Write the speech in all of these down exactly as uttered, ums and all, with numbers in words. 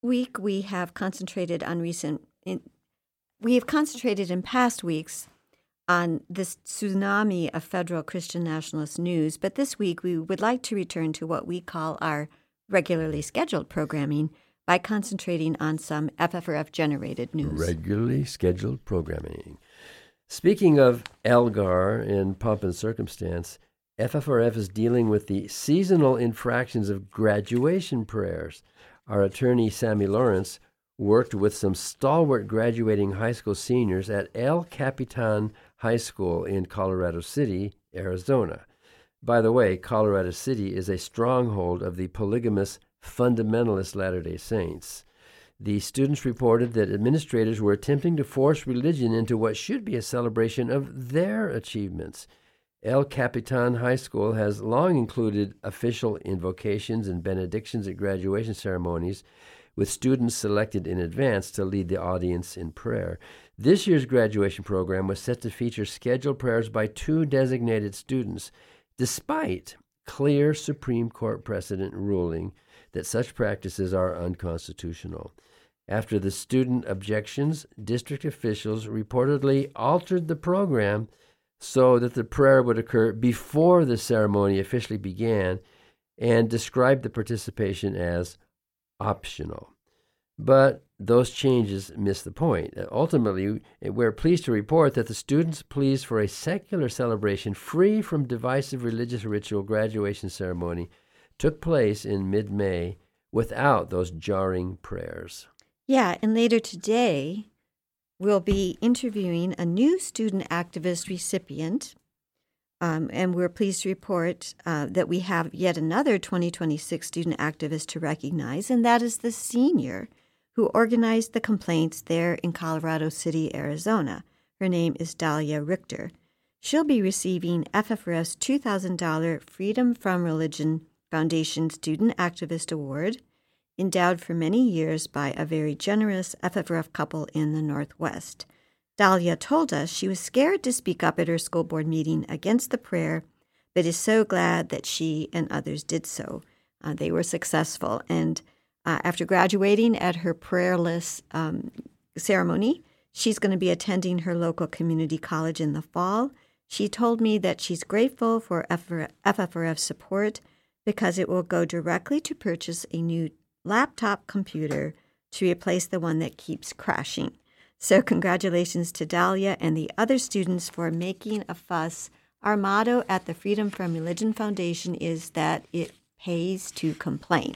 week we have concentrated on recent, in, we have concentrated in past weeks on this tsunami of federal Christian nationalist news, but this week we would like to return to what we call our regularly scheduled programming by concentrating on some F F R F-generated news. Regularly scheduled programming. Speaking of Elgar in pomp and circumstance, F F R F is dealing with the seasonal infractions of graduation prayers. Our attorney, Sammy Lawrence, worked with some stalwart graduating high school seniors at El Capitan High School in Colorado City, Arizona. By the way, Colorado City is a stronghold of the polygamous fundamentalist Latter-day Saints. The students reported that administrators were attempting to force religion into what should be a celebration of their achievements. El Capitan High School has long included official invocations and benedictions at graduation ceremonies, with students selected in advance to lead the audience in prayer. This year's graduation program was set to feature scheduled prayers by two designated students, despite clear Supreme Court precedent ruling that such practices are unconstitutional. After the student objections, district officials reportedly altered the program so that the prayer would occur before the ceremony officially began and described the participation as optional. But those changes miss the point. Ultimately, we're pleased to report that the students' pleas for a secular celebration free from divisive religious ritual graduation ceremony took place in mid-May without those jarring prayers. Yeah, and later today, we'll be interviewing a new student activist recipient, um, and we're pleased to report uh, that we have yet another twenty twenty-six student activist to recognize, and that is the senior who organized the complaints there in Colorado City, Arizona. Her name is Dahlia Richter. She'll be receiving F F R F's two thousand dollars Freedom from Religion Foundation Student Activist Award, endowed for many years by a very generous F F R F couple in the Northwest. Dahlia told us she was scared to speak up at her school board meeting against the prayer, but is so glad that she and others did so. Uh, they were successful, and uh, after graduating at her prayerless um, ceremony, she's going to be attending her local community college in the fall. She told me that she's grateful for F F R F support because it will go directly to purchase a new laptop computer to replace the one that keeps crashing. So congratulations to Dahlia and the other students for making a fuss. Our motto at the Freedom from Religion Foundation is that it pays to complain.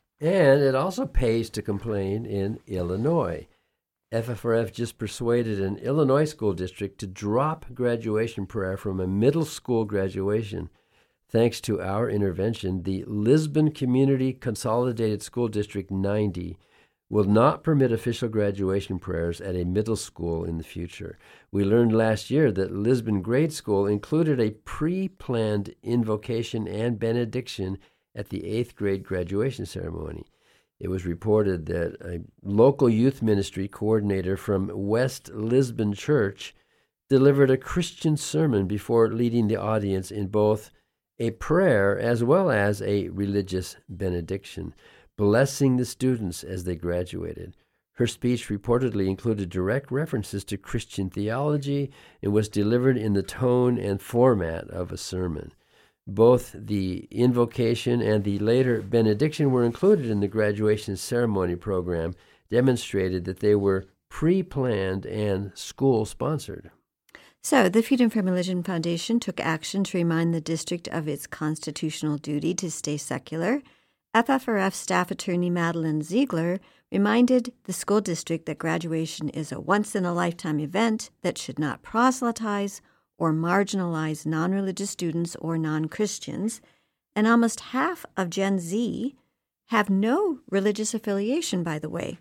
And it also pays to complain in Illinois. F F R F just persuaded an Illinois school district to drop graduation prayer from a middle school graduation. Thanks to our intervention, the Lisbon Community Consolidated School District ninety will not permit official graduation prayers at a middle school in the future. We learned last year that Lisbon Grade School included a pre-planned invocation and benediction at the eighth grade graduation ceremony. It was reported that a local youth ministry coordinator from West Lisbon Church delivered a Christian sermon before leading the audience in both a prayer as well as a religious benediction, blessing the students as they graduated. Her speech reportedly included direct references to Christian theology and was delivered in the tone and format of a sermon. Both the invocation and the later benediction were included in the graduation ceremony program, demonstrated that they were pre-planned and school-sponsored. So the Freedom from Religion Foundation took action to remind the district of its constitutional duty to stay secular. F F R F staff attorney Madeline Ziegler reminded the school district that graduation is a once-in-a-lifetime event that should not proselytize or marginalize non-religious students or non-Christians, and almost half of Gen Z have no religious affiliation, by the way.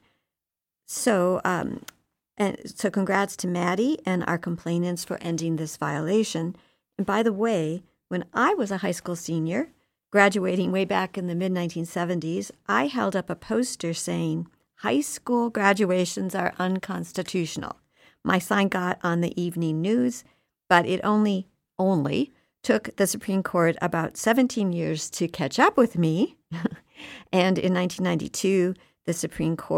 So, um, and so congrats to Maddie and our complainants for ending this violation. And by the way, when I was a high school senior, graduating way back in the mid nineteen seventies, I held up a poster saying, "High school graduations are unconstitutional." My sign got on the evening news, but it only, only took the Supreme Court about seventeen years to catch up with me. And in nineteen ninety-two, the Supreme Court